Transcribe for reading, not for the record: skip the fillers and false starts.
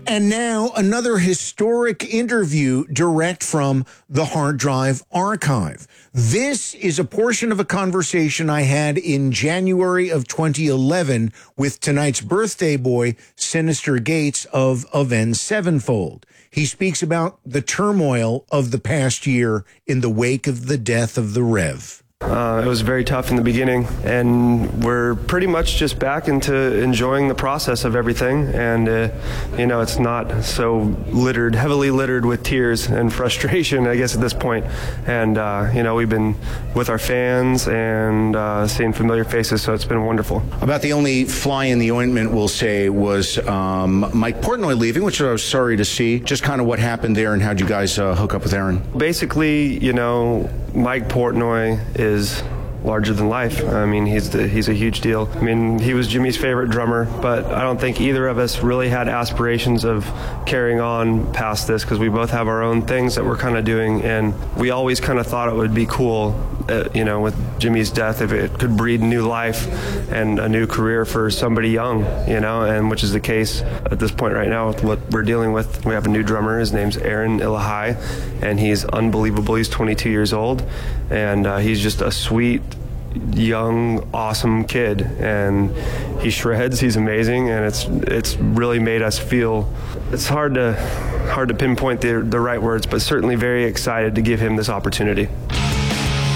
And now another historic interview direct from the Hard Drive Archive. This is a portion of a conversation I had in January of 2011 with tonight's birthday boy, Synyster Gates of Avenged Sevenfold. He speaks about the turmoil of the past year in the wake of the death of the Rev. It was very tough in the beginning, and we're pretty much just back into enjoying the process of everything. And, it's not so heavily littered with tears and frustration, I guess, at this point. And, we've been with our fans and seeing familiar faces, so it's been wonderful. About the only fly in the ointment, we'll say, was Mike Portnoy leaving, which I was sorry to see. Just kind of what happened there, and how'd you guys hook up with Aaron? Basically, Mike Portnoy is larger than life. I mean, he's a huge deal. I mean, he was Jimmy's favorite drummer, but I don't think either of us really had aspirations of carrying on past this, because we both have our own things that we're kind of doing, and we always kind of thought it would be cool, with Jimmy's death, if it could breed new life and a new career for somebody young, and which is the case at this point right now with what we're dealing with. We have a new drummer. His name's Aaron Illahai, and he's unbelievable. He's 22 years old, and he's just a sweet, young, awesome kid, and he shreds. He's amazing, and it's really made us feel, it's hard to pinpoint the right words, but certainly very excited to give him this opportunity.